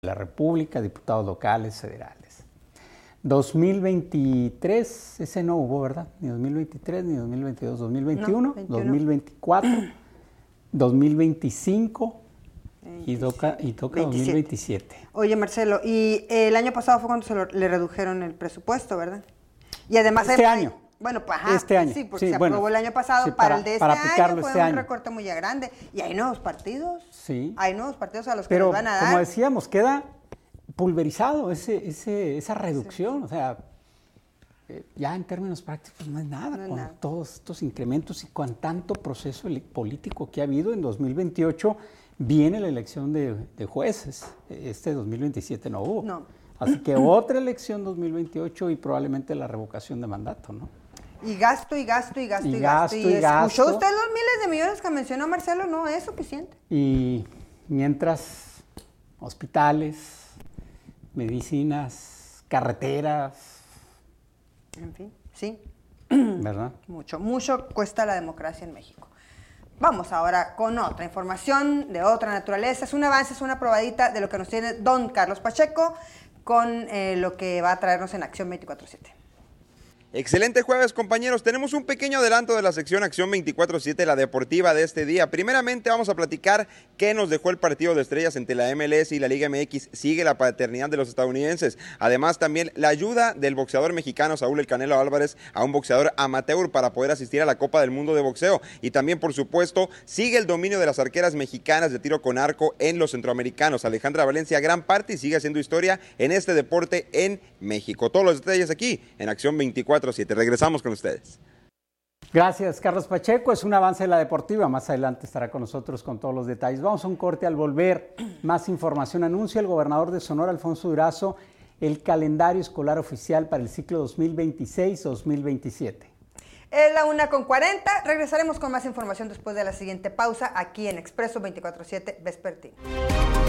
la República, diputados locales, federales. 2023, ese no hubo, ¿verdad? Ni 2023, ni 2022, 2021, no, 2024, 2025 y toca 2027. Oye, Marcelo, y el año pasado fue cuando le redujeron el presupuesto, ¿verdad? Y además... Este año. Bueno, pues ajá, este año. Sí, porque se aprobó el año pasado, sí, para el de este año fue un recorte muy grande. Y hay nuevos partidos. Sí. Hay nuevos partidos a los que les van a dar. Como decíamos, queda pulverizado esa reducción. Sí. O sea, ya en términos prácticos no es nada con todos estos incrementos y con tanto proceso político que ha habido. En 2028 viene la elección de jueces. 2027 no hubo. No. Así que otra elección 2028 y probablemente la revocación de mandato, ¿no? Y gasto. ¿Y escuchó usted los miles de millones que mencionó Marcelo? No es suficiente. Y mientras, hospitales, medicinas, carreteras. En fin, sí. ¿Verdad? Mucho cuesta la democracia en México. Vamos ahora con otra información de otra naturaleza. Es un avance, es una probadita de lo que nos tiene don Carlos Pacheco con lo que va a traernos en Acción 24/7. Excelente jueves, compañeros. Tenemos un pequeño adelanto de la sección Acción 24/7, la deportiva de este día. Primeramente vamos a platicar qué nos dejó el partido de estrellas entre la MLS y la Liga MX. Sigue la paternidad de los estadounidenses. Además, también la ayuda del boxeador mexicano Saúl El Canelo Álvarez a un boxeador amateur para poder asistir a la Copa del Mundo de Boxeo. Y también, por supuesto, sigue el dominio de las arqueras mexicanas de tiro con arco en los centroamericanos. Alejandra Valencia, gran parte, y sigue haciendo historia en este deporte en México. Todos los detalles aquí en Acción 24/7. Regresamos con ustedes. Gracias, Carlos Pacheco. Es un avance de la deportiva. Más adelante estará con nosotros con todos los detalles. Vamos a un corte. Al volver, más información. Anuncia el gobernador de Sonora, Alfonso Durazo, el calendario escolar oficial para el ciclo 2026-2027. Es la 1:40. Regresaremos con más información después de la siguiente pausa aquí en Expreso 24/7 Vespertino.